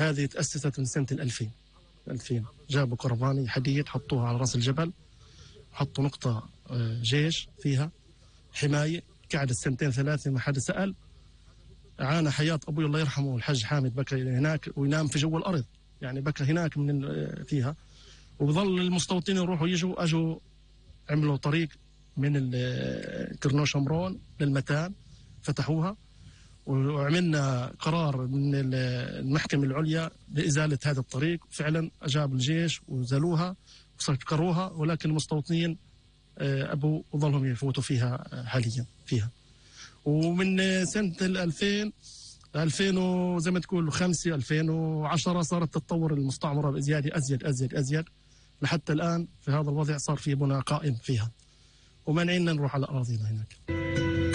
هذه تأسست من سنة 2000 جابوا كرفاني حديد حطوها على رأس الجبل، حطوا نقطة جيش فيها حماية، قعدت 2-3 ما حدا سأل. عانى حياة أبوي الله يرحمه الحاج حامد بكى هناك وينام في جو الأرض، يعني بكى هناك من فيها. وبظل المستوطنين يروحوا يجوا، أجوا عملوا طريق من كرنوش أمرون للمتان، فتحوها، وعملنا قرار من المحكمة العليا بإزالة هذا الطريق. فعلا أجاب الجيش وزالوها وسكروها، ولكن المستوطنين أبوا وظلهم يفوتوا فيها حاليا فيها. ومن سنة 2000 وزي ما تقول 5 2010 صارت تتطور المستعمرة بزيادة أزيد لحتى الآن في هذا الوضع، صار في بناء قائم فيها ومانعين نروح على أراضينا هناك.